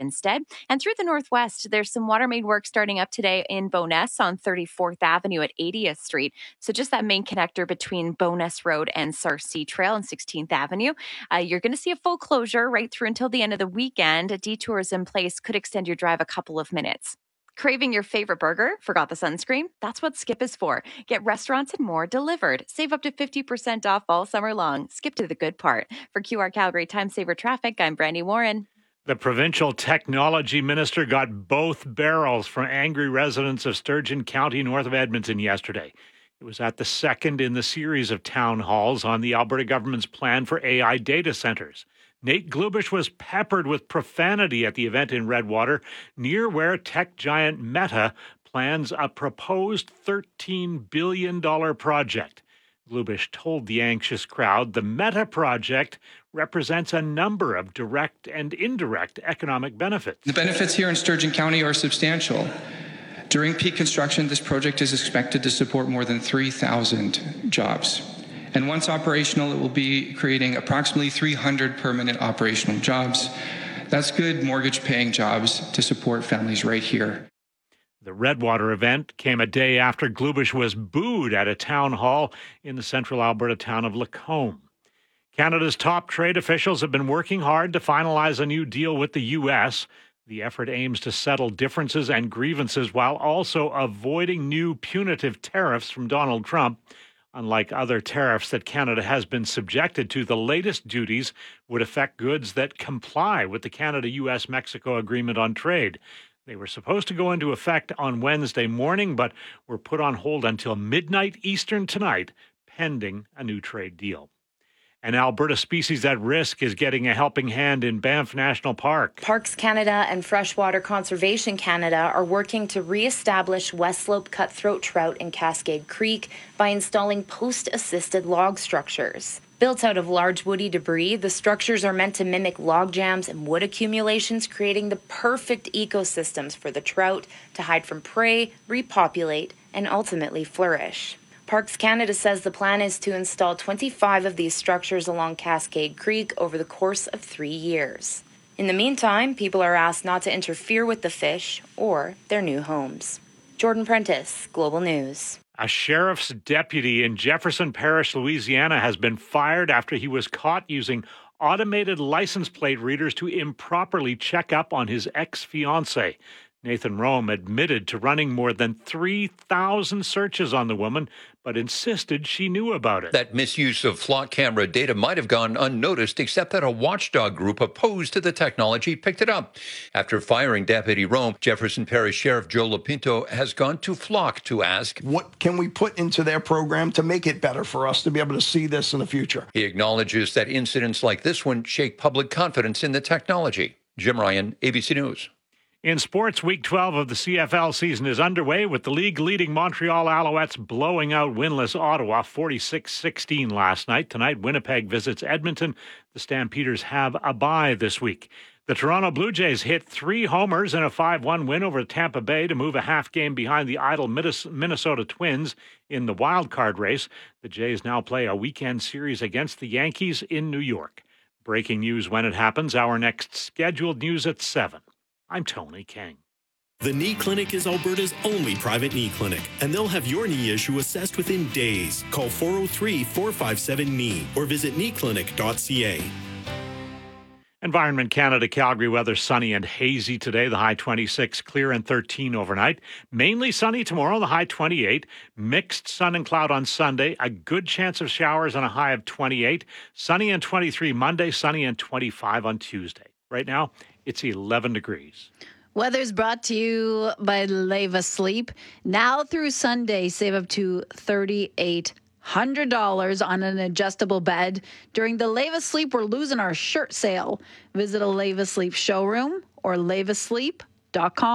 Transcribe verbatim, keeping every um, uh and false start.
instead. And through the Northwest, there's some water main work starting up today in Bowness on thirty-fourth Avenue at eightieth Street. So just that main connector between Bowness Road and Sarcee Trail and sixteenth Avenue. Uh, you're going to see a full closure right through until the end of the weekend. Detours in place could extend your drive a couple of minutes. Craving your favorite burger? Forgot the sunscreen? That's what Skip is for. Get restaurants and more delivered. Save up to fifty percent off all summer long. Skip to the good part. For Q R Calgary Time Saver Traffic, I'm Brandy Warren. The provincial technology minister got both barrels from angry residents of Sturgeon County north of Edmonton yesterday. It was at the second in the series of town halls on the Alberta government's plan for A I data centres. Nate Glubish was peppered with profanity at the event in Redwater, near where tech giant Meta plans a proposed thirteen billion dollars project. Glubish told the anxious crowd the Meta project represents a number of direct and indirect economic benefits. The benefits here in Sturgeon County are substantial. During peak construction, this project is expected to support more than three thousand jobs. And once operational, it will be creating approximately three hundred permanent operational jobs. That's good mortgage-paying jobs to support families right here. The Redwater event came a day after Glubish was booed at a town hall in the central Alberta town of Lacombe. Canada's top trade officials have been working hard to finalize a new deal with the U S. The effort aims to settle differences and grievances while also avoiding new punitive tariffs from Donald Trump. Unlike other tariffs that Canada has been subjected to, the latest duties would affect goods that comply with the Canada-U S Mexico Agreement on Trade. They were supposed to go into effect on Wednesday morning, but were put on hold until midnight Eastern tonight, pending a new trade deal. An Alberta species at risk is getting a helping hand in Banff National Park. Parks Canada and Freshwater Conservation Canada are working to re-establish West Slope cutthroat trout in Cascade Creek by installing post-assisted log structures. Built out of large woody debris, the structures are meant to mimic log jams and wood accumulations, creating the perfect ecosystems for the trout to hide from prey, repopulate, and ultimately flourish. Parks Canada says the plan is to install twenty-five of these structures along Cascade Creek over the course of three years. In the meantime, people are asked not to interfere with the fish or their new homes. Jordan Prentice, Global News. A sheriff's deputy in Jefferson Parish, Louisiana, has been fired after he was caught using automated license plate readers to improperly check up on his ex-fiancée. Nathan Rome admitted to running more than three thousand searches on the woman, but insisted she knew about it. That misuse of flock camera data might have gone unnoticed, except that a watchdog group opposed to the technology picked it up. After firing Deputy Rome, Jefferson Parish Sheriff Joe Lapinto has gone to Flock to ask, what can we put into their program to make it better for us to be able to see this in the future? He acknowledges that incidents like this one shake public confidence in the technology. Jim Ryan, A B C News. In sports, Week twelve of the C F L season is underway with the league-leading Montreal Alouettes blowing out winless Ottawa forty-six sixteen last night. Tonight, Winnipeg visits Edmonton. The Stampeders have a bye this week. The Toronto Blue Jays hit three homers in a five one win over Tampa Bay to move a half game behind the idle Minnesota Twins in the wild card race. The Jays now play a weekend series against the Yankees in New York. Breaking news when it happens. Our next scheduled news at seven. I'm Tony King. The Knee Clinic is Alberta's only private knee clinic, and they'll have your knee issue assessed within days. Call four oh three, four five seven, K N E E or visit knee clinic dot c a. Environment Canada Calgary weather sunny and hazy today. The high twenty-six, clear and thirteen overnight. Mainly sunny tomorrow, the high twenty-eight. Mixed sun and cloud on Sunday. A good chance of showers and a high of twenty-eight. Sunny and twenty-three Monday, sunny and twenty-five on Tuesday. Right now, it's eleven degrees. Weather's brought to you by Leva Sleep. Now through Sunday, save up to thirty-eight hundred dollars on an adjustable bed. During the Leva Sleep, we're losing our shirt sale. Visit a Leva Sleep showroom or leva sleep dot com.